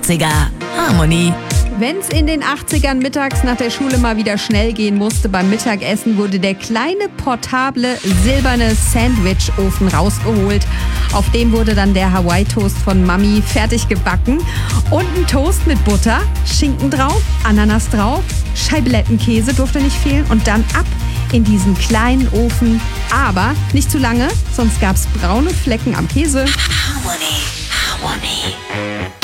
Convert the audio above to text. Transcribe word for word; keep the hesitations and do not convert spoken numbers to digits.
achtziger. Harmony. Wenn's in den achtzigern mittags nach der Schule mal wieder schnell gehen musste beim Mittagessen, wurde der kleine, portable, silberne Sandwich-Ofen rausgeholt. Auf dem wurde dann der Hawaii-Toast von Mami fertig gebacken. Und ein Toast mit Butter, Schinken drauf, Ananas drauf, Scheiblettenkäse durfte nicht fehlen und dann ab in diesen kleinen Ofen. Aber nicht zu lange, sonst gab's braune Flecken am Käse. Harmony, Harmony.